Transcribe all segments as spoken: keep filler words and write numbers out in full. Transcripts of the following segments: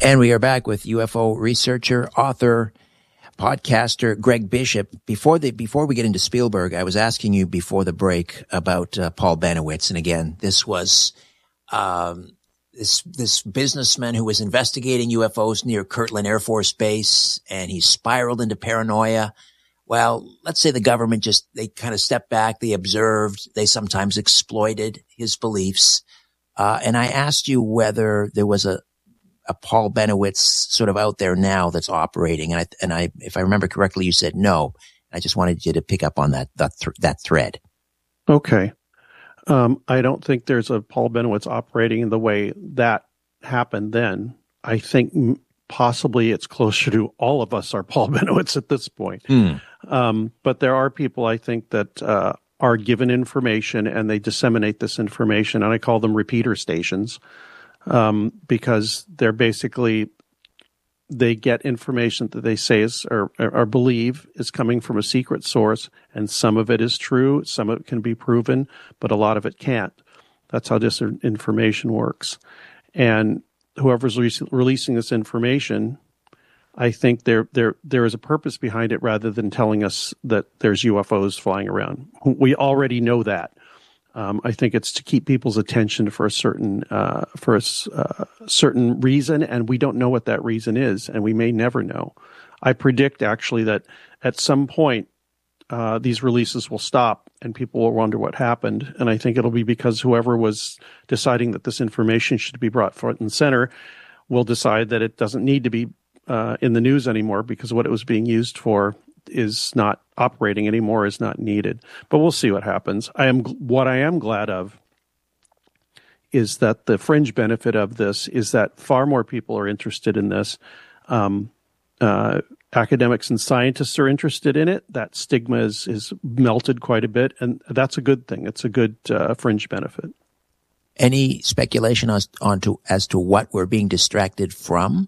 And we are back with U F O researcher, author, podcaster Greg Bishop. Before the before we get into Spielberg, I was asking you before the break about uh, Paul Bennewitz, and again, this was um, this this businessman who was investigating U F Os near Kirtland Air Force Base, and he spiraled into paranoia. Well, let's say the government just they kind of stepped back, they observed, they sometimes exploited his beliefs, uh, and I asked you whether there was a a Paul Bennewitz sort of out there now that's operating. And I, and I, if I remember correctly, you said no. I just wanted you to pick up on that, that, th- that thread. Okay. Um, I don't think there's a Paul Bennewitz operating in the way that happened then. I think possibly it's closer to all of us are Paul Bennewitz at this point. Mm. Um, but there are people, I think, that, uh, are given information and they disseminate this information, and I call them repeater stations. Um, because they're basically, they get information that they say is, or, or believe is coming from a secret source, and some of it is true, some of it can be proven, but a lot of it can't. That's how this information works. And whoever's re- releasing this information, I think there, there, there is a purpose behind it rather than telling us that there's U F Os flying around. We already know that. Um, I think it's to keep people's attention for a certain uh, for a uh, certain reason, and we don't know what that reason is, and we may never know. I predict actually that at some point uh, these releases will stop, and people will wonder what happened. And I think it'll be because whoever was deciding that this information should be brought front and center will decide that it doesn't need to be uh, in the news anymore because what it was being used for is not operating anymore, is not needed. But we'll see what happens. I am what I am glad of is that the fringe benefit of this is that far more people are interested in this. Um, uh, academics and scientists are interested in it. That stigma is is melted quite a bit, and that's a good thing. It's a good uh, fringe benefit. Any speculation as on to as to what we're being distracted from?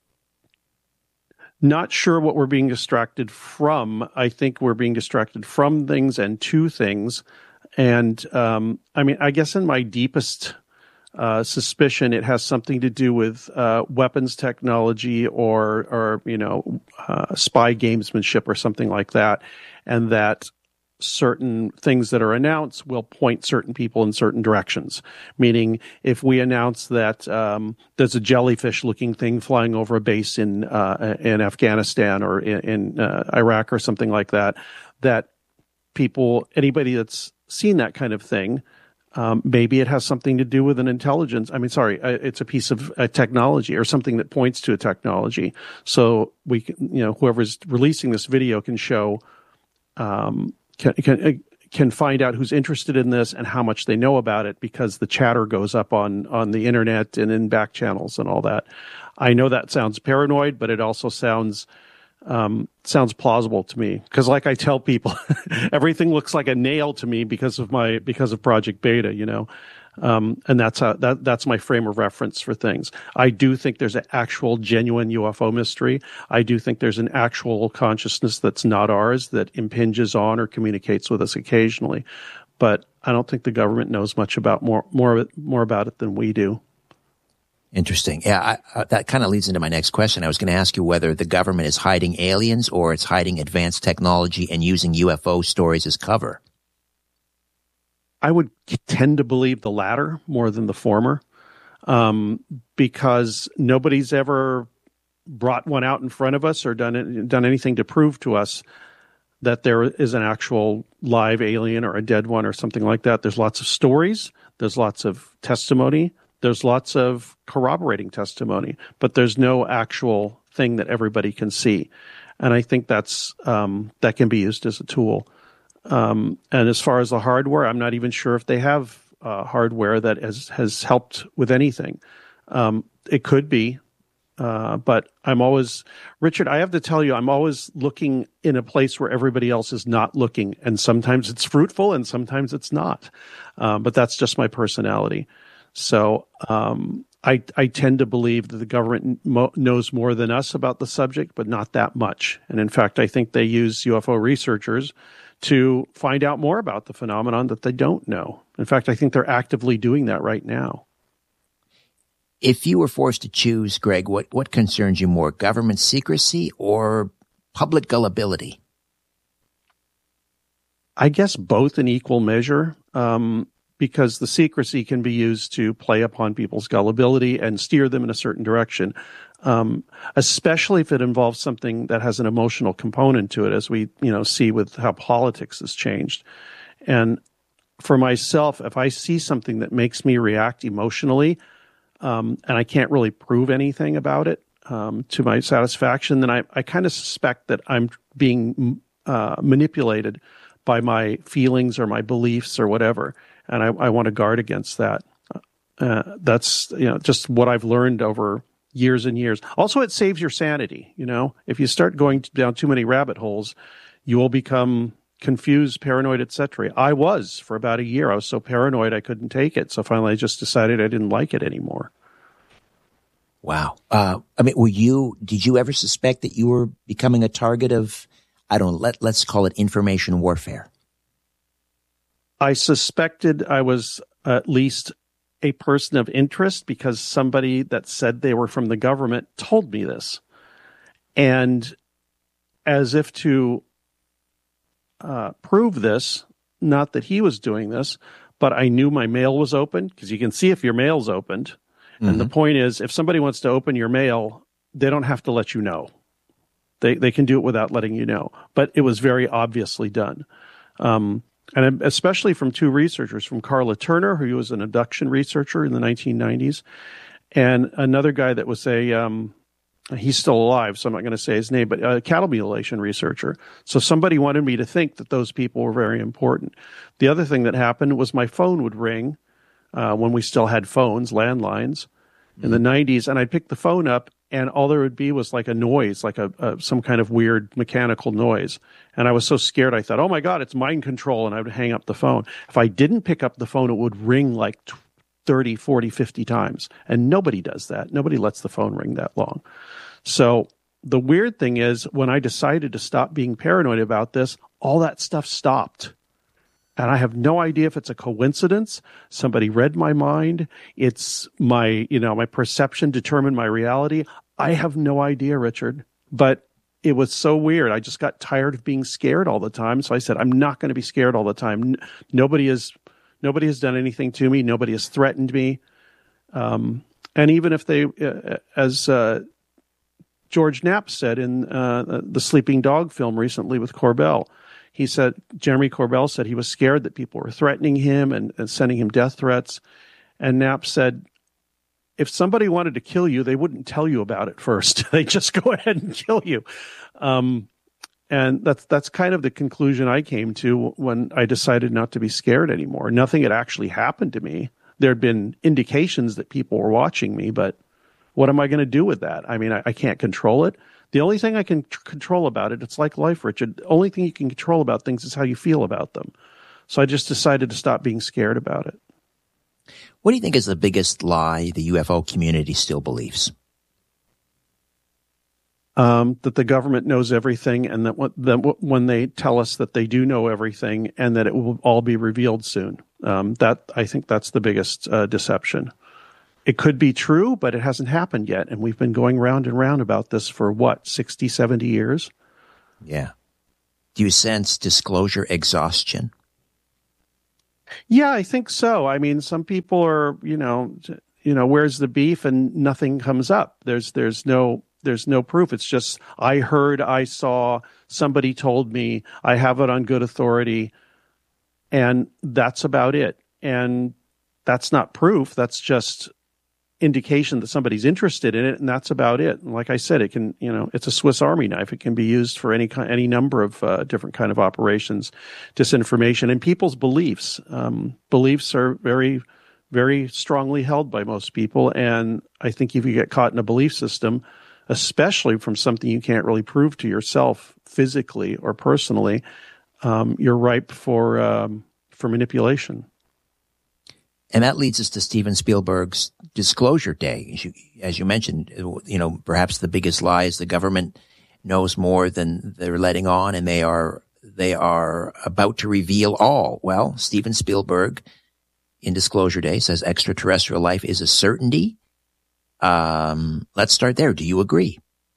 Not sure what we're being distracted from. I think we're being distracted from things and to things. And um, I mean, I guess in my deepest uh, suspicion, it has something to do with uh, weapons technology or, or you know, uh, spy gamesmanship or something like that. And that certain things that are announced will point certain people in certain directions. Meaning, if we announce that um, there's a jellyfish-looking thing flying over a base in uh, in Afghanistan or in, in uh, Iraq or something like that, that people, anybody that's seen that kind of thing, um, maybe it has something to do with an intelligence. I mean, sorry, it's a piece of uh, technology or something that points to a technology. So we, can, you know, whoever's releasing this video can show. Um, Can, can can find out who's interested in this and how much they know about it because the chatter goes up on, on the internet and in back channels and all that. I know that sounds paranoid, but it also sounds um, sounds plausible to me because, like I tell people, everything looks like a nail to me because of my because of Project Beta, you know. Um, and that's how, that, that's my frame of reference for things. I do think there's an actual genuine U F O mystery. I do think there's an actual consciousness that's not ours that impinges on or communicates with us occasionally. But I don't think the government knows much about more, more, more about it than we do. Interesting. Yeah, I, I, that kind of leads into my next question. I was going to ask you whether the government is hiding aliens or it's hiding advanced technology and using U F O stories as cover. I would tend to believe the latter more than the former, um, because nobody's ever brought one out in front of us or done done anything to prove to us that there is an actual live alien or a dead one or something like that. There's lots of stories. There's lots of testimony. There's lots of corroborating testimony, but there's no actual thing that everybody can see. And I think that's um, that can be used as a tool. Um, and as far as the hardware, I'm not even sure if they have uh, hardware that has, has helped with anything. Um, it could be, uh, but I'm always, Richard, I have to tell you, I'm always looking in a place where everybody else is not looking. And sometimes it's fruitful and sometimes it's not. Um, but that's just my personality. So um, I, I tend to believe that the government mo- knows more than us about the subject, but not that much. And in fact, I think they use U F O researchers to find out more about the phenomenon that they don't know. In fact, I think they're actively doing that right now. If you were forced to choose, Greg, what, what concerns you more, government secrecy or public gullibility? I guess both in equal measure, um, because the secrecy can be used to play upon people's gullibility and steer them in a certain direction, um, especially if it involves something that has an emotional component to it, as we you know see with how politics has changed. And for myself, if I see something that makes me react emotionally, um, and I can't really prove anything about it um, to my satisfaction, then I, I kind of suspect that I'm being uh, manipulated by my feelings or my beliefs or whatever, and I, I want to guard against that. Uh, that's you know just what I've learned over years and years. Also, it saves your sanity. You know, if you start going down too many rabbit holes, you will become confused, paranoid, et cetera. I was for about a year. I was so paranoid I couldn't take it. So finally, I just decided I didn't like it anymore. Wow. Uh, I mean, were you? Did you ever suspect that you were becoming a target of, I don't know, let, let's call it information warfare? I suspected I was at least a person of interest because somebody that said they were from the government told me this. And as if to uh, prove this, not that he was doing this, but I knew my mail was open, because you can see if your mail's opened. Mm-hmm. And the point is, if somebody wants to open your mail, they don't have to let you know. They they can do it without letting you know. But it was very obviously done. Um, and especially from two researchers, from Carla Turner, who was an abduction researcher in the nineteen nineties, and another guy that was a, um, he's still alive, so I'm not going to say his name, but a cattle mutilation researcher. So somebody wanted me to think that those people were very important. The other thing that happened was my phone would ring uh, when we still had phones, landlines, mm-hmm. in the nineties, and I'd pick the phone up, and all there would be was like a noise, like a, a some kind of weird mechanical noise. And I was so scared, I thought, oh my God, it's mind control, and I would hang up the phone. If I didn't pick up the phone, it would ring like thirty, forty, fifty times. And nobody does that. Nobody lets the phone ring that long. So the weird thing is, when I decided to stop being paranoid about this, all that stuff stopped. And I have no idea if it's a coincidence. Somebody read my mind. It's my, you know, my perception determined my reality. I have no idea, Richard. But it was so weird. I just got tired of being scared all the time. So I said, I'm not going to be scared all the time. N- nobody is, nobody has done anything to me. Nobody has threatened me. Um, and even if they, uh, as uh, George Knapp said in uh, the Sleeping Dog film recently with Corbell, he said, Jeremy Corbell said he was scared that people were threatening him and, and sending him death threats. And Knapp said, if somebody wanted to kill you, they wouldn't tell you about it first. They just go ahead and kill you. Um, and that's that's kind of the conclusion I came to when I decided not to be scared anymore. Nothing had actually happened to me. There had been indications that people were watching me, but what am I going to do with that? I mean, I, I can't control it. The only thing I can tr- control about it, it's like life, Richard. The only thing you can control about things is how you feel about them. So I just decided to stop being scared about it. What do you think is the biggest lie the U F O community still believes? Um, that the government knows everything, and that, what, that what, when they tell us that they do know everything, and that it will all be revealed soon. Um, that I think that's the biggest uh, deception. It could be true, but it hasn't happened yet. And we've been going round and round about this for, what, sixty, seventy years? Yeah. Do you sense disclosure exhaustion? Yeah, I think so. I mean, some people are, you know, you know, where's the beef, and nothing comes up. There's there's no there's no proof. It's just, I heard, I saw, somebody told me, I have it on good authority, and that's about it. And that's not proof. That's just indication that somebody's interested in it, and that's about it. And like I said, it can, you know, it's a Swiss Army knife. It can be used for any kind, any number of uh, different kind of operations, disinformation, and people's beliefs. Um, beliefs are very, very strongly held by most people, and I think if you get caught in a belief system, especially from something you can't really prove to yourself physically or personally, um, you're ripe for um, for manipulation. And that leads us to Steven Spielberg's Disclosure Day. As you, as you mentioned, you know, perhaps the biggest lie is the government knows more than they're letting on, and they are they are about to reveal all. Well, Steven Spielberg in Disclosure Day says extraterrestrial life is a certainty, Um, let's start there. Do you agree?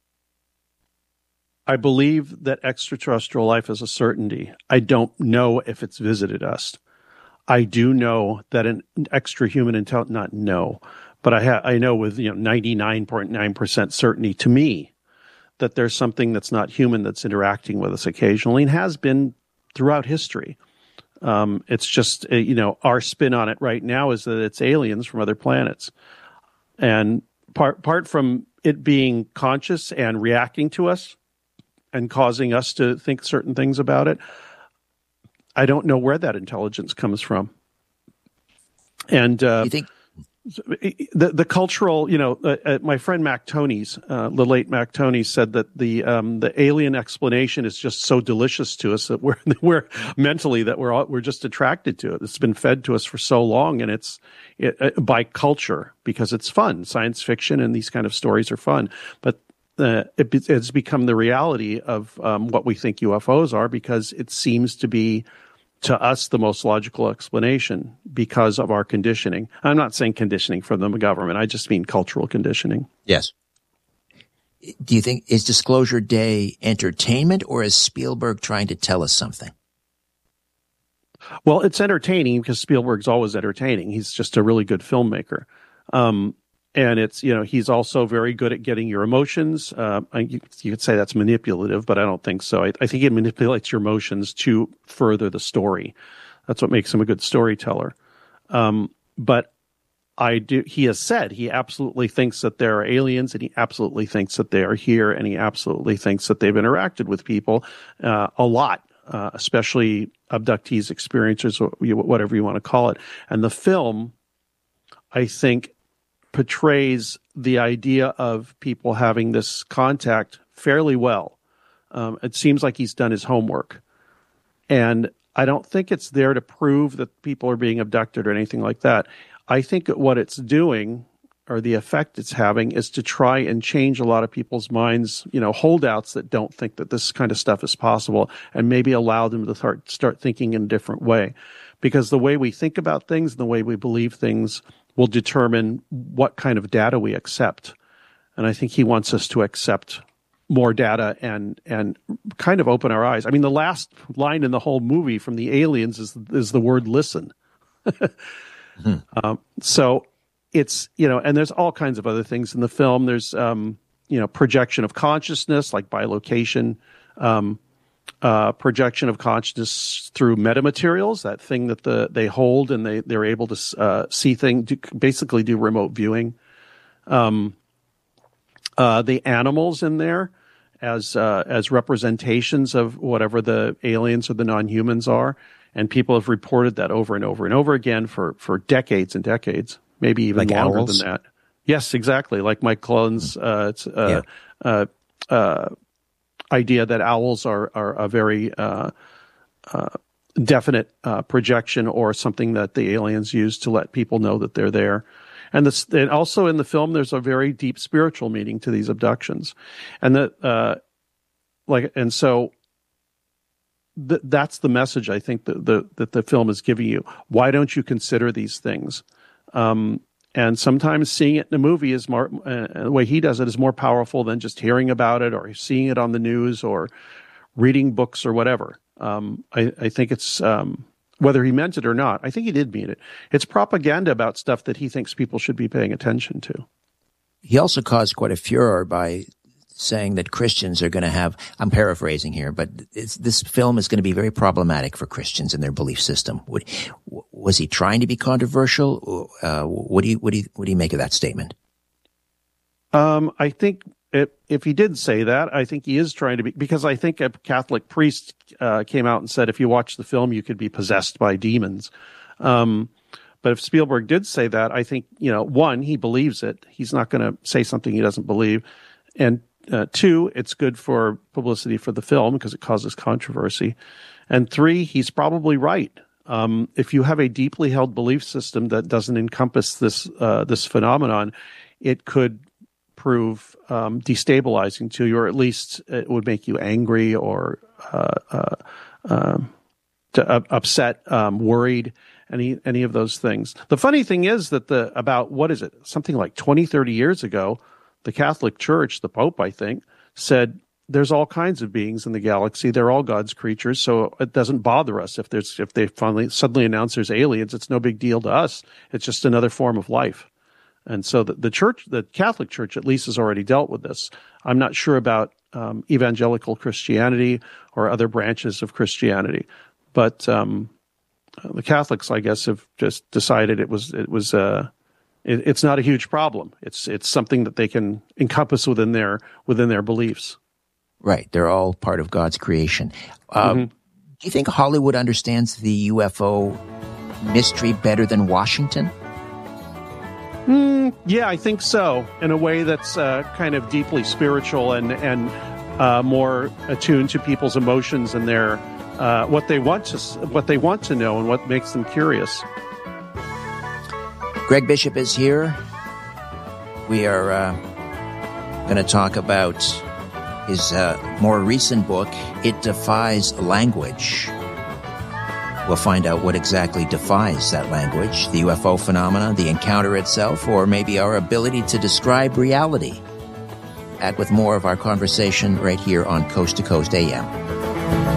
I believe that extraterrestrial life is a certainty. I don't know if it's visited us. I do know that an extra human intelligence, not know, but I ha- I know with, you know, ninety-nine point nine percent certainty to me that there's something that's not human that's interacting with us occasionally and has been throughout history. Um, it's just, uh, you know, our spin on it right now is that it's aliens from other planets. And part, apart from it being conscious and reacting to us, and causing us to think certain things about it, I don't know where that intelligence comes from. And uh, you think the the cultural, you know, uh, uh, my friend Mac Tonys, uh, the late Mac Tonys, said that the um, the alien explanation is just so delicious to us that we're we're mentally that we're all, we're just attracted to it. It's been fed to us for so long, and it's it, uh, by culture because it's fun. Science fiction and these kind of stories are fun, but Uh, it, it's become the reality of um, what we think U F Os are because it seems to be, to us, the most logical explanation because of our conditioning. I'm not saying conditioning from the government. I just mean cultural conditioning. Yes. Do you think, is Disclosure Day entertainment or is Spielberg trying to tell us something? Well, it's entertaining because Spielberg's always entertaining. He's just a really good filmmaker. Um, And it's, you know, he's also very good at getting your emotions. Uh, you, you could say that's manipulative, but I don't think so. I, I think he manipulates your emotions to further the story. That's what makes him a good storyteller. Um, but I do. He has said he absolutely thinks that there are aliens, and he absolutely thinks that they are here, and he absolutely thinks that they've interacted with people uh, a lot, uh, especially abductees, experiencers, whatever you want to call it. And the film, I think, portrays the idea of people having this contact fairly well. Um, it seems like he's done his homework. And I don't think it's there to prove that people are being abducted or anything like that. I think that what it's doing, or the effect it's having, is to try and change a lot of people's minds, you know, holdouts that don't think that this kind of stuff is possible, and maybe allow them to start, start thinking in a different way. Because the way we think about things and the way we believe things will determine what kind of data we accept. And I think he wants us to accept more data and and kind of open our eyes. I mean, the last line in the whole movie from the aliens is is the word listen. mm-hmm. um, so it's, you know, and there's all kinds of other things in the film. There's, um, you know, projection of consciousness, like bilocation, um, uh, projection of consciousness through metamaterials, that thing that the they hold and they, they're able to uh, see things, do, basically do remote viewing. Um, uh, the animals in there as uh, as representations of whatever the aliens or the non-humans are. And people have reported that over and over and over again for, for decades and decades, maybe even like longer owls? than that. Yes, exactly. Like Mike Cullen's uh, it's, uh, yeah. uh, uh, idea that owls are, are a very uh, uh, definite uh, projection, or something that the aliens use to let people know that they're there. And, this, and also in the film, there's a very deep spiritual meaning to these abductions, and that uh, like and so th- that's the message I think that the that the film is giving you. Why don't you consider these things? Um, and sometimes seeing it in a movie is more uh, the way he does it is more powerful than just hearing about it or seeing it on the news or reading books or whatever. Um, I, I think it's um, whether he meant it or not. I think he did mean it. It's propaganda about stuff that he thinks people should be paying attention to. He also caused quite a furor by saying that Christians are going to have, I'm paraphrasing here, but it's, this film is going to be very problematic for Christians and their belief system. Would, was he trying to be controversial? Uh, what do you, what do you, what do you make of that statement? Um, I think if, if he did say that, I think he is trying to be, because I think a Catholic priest uh, came out and said, if you watch the film, you could be possessed by demons. Um, but if Spielberg did say that, I think, you know, one, he believes it. He's not going to say something he doesn't believe. And Uh, two, it's good for publicity for the film because it causes controversy. And three, he's probably right. Um, if you have a deeply held belief system that doesn't encompass this uh, this phenomenon, it could prove um, destabilizing to you, or at least it would make you angry or uh, uh, uh, to, uh, upset, um, worried. any any of those things. The funny thing is that the about what is it something like twenty, thirty years ago, the Catholic Church, the Pope, I think, said there's all kinds of beings in the galaxy. They're all God's creatures, so it doesn't bother us if there's if they finally suddenly announce there's aliens. It's no big deal to us. It's just another form of life. And so the, the church, the Catholic Church, at least, has already dealt with this. I'm not sure about um, evangelical Christianity or other branches of Christianity, but um, the Catholics, I guess, have just decided it was it was uh, it, it's not a huge problem. It's it's something that they can encompass within their within their beliefs. Right, they're all part of God's creation. Um, mm-hmm. Do you think Hollywood understands the U F O mystery better than Washington? Mm, yeah, I think so. In a way that's uh, kind of deeply spiritual and and uh, more attuned to people's emotions and their uh, what they want to what they want to know and what makes them curious. Greg Bishop is here. We are uh, going to talk about his uh, more recent book, It Defies Language. We'll find out what exactly defies that language, the U F O phenomena, the encounter itself, or maybe our ability to describe reality. Add with more of our conversation right here on Coast to Coast A M.